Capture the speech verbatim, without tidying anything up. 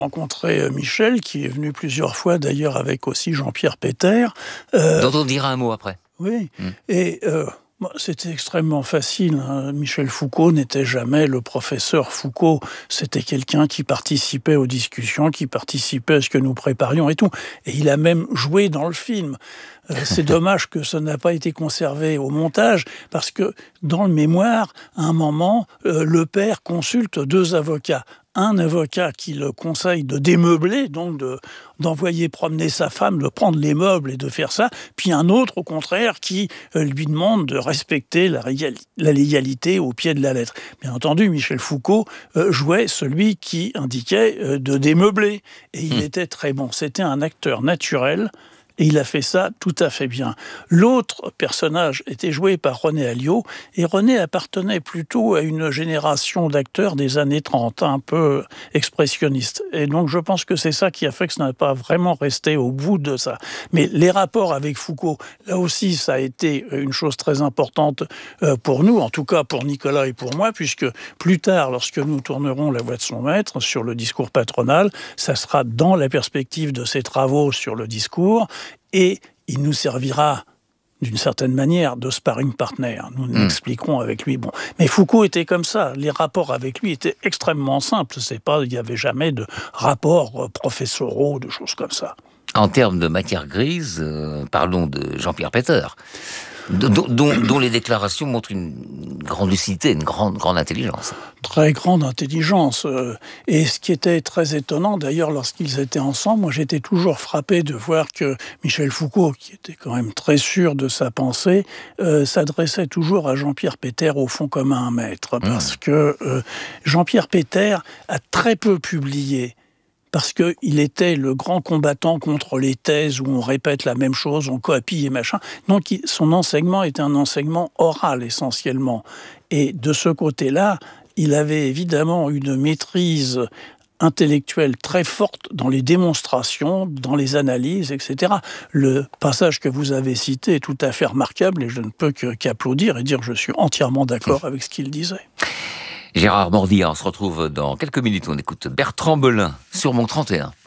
rencontré Michel, qui est venu plusieurs fois d'ailleurs avec aussi Jean-Pierre Péter. Euh, dont on dira un mot après. Oui, mmh. et euh, c'était extrêmement facile. Hein. Michel Foucault n'était jamais le professeur Foucault. C'était quelqu'un qui participait aux discussions, qui participait à ce que nous préparions et tout. Et il a même joué dans le film. Euh, c'est dommage que ça n'a pas été conservé au montage, parce que dans le mémoire, à un moment, euh, le père consulte deux avocats. Un avocat qui le conseille de démeubler, donc de, d'envoyer promener sa femme, de prendre les meubles et de faire ça, puis un autre, au contraire, qui euh, lui demande de respecter la, réali- la légalité au pied de la lettre. Bien entendu, Michel Foucault euh, jouait celui qui indiquait euh, de démeubler, et il mmh. était très bon. C'était un acteur naturel, et il a fait ça tout à fait bien. L'autre personnage était joué par René Alliot, et René appartenait plutôt à une génération d'acteurs des années trente, un peu expressionnistes. Et donc je pense que c'est ça qui a fait que ça n'a pas vraiment resté au bout de ça. Mais les rapports avec Foucault, là aussi, ça a été une chose très importante pour nous, en tout cas pour Nicolas et pour moi, puisque plus tard, lorsque nous tournerons La Voix de son maître sur le discours patronal, ça sera dans la perspective de ses travaux sur le discours, et il nous servira d'une certaine manière de sparring partner. Nous mmh. l'expliquerons avec lui. Bon. Mais Foucault était comme ça. Les rapports avec lui étaient extrêmement simples. C'est pas, il n'y avait jamais de rapports professoraux, de choses comme ça. En termes de matière grise, euh, parlons de Jean-Pierre Péter, dont, dont, dont les déclarations montrent une grande lucidité, une grande, grande intelligence. Très grande intelligence. Et ce qui était très étonnant, d'ailleurs, lorsqu'ils étaient ensemble, moi j'étais toujours frappé de voir que Michel Foucault, qui était quand même très sûr de sa pensée, euh, s'adressait toujours à Jean-Pierre Péter au fond comme à un maître. Parce mmh. que euh, Jean-Pierre Péter a très peu publié. Parce qu'il était le grand combattant contre les thèses où on répète la même chose, on copie et machin. Donc son enseignement était un enseignement oral essentiellement. Et de ce côté-là, il avait évidemment une maîtrise intellectuelle très forte dans les démonstrations, dans les analyses, et cetera. Le passage que vous avez cité est tout à fait remarquable et je ne peux que, qu'applaudir et dire que je suis entièrement d'accord avec ce qu'il disait. Gérard Mordia, on se retrouve dans quelques minutes. On écoute Bertrand Belin sur Mon trente et un.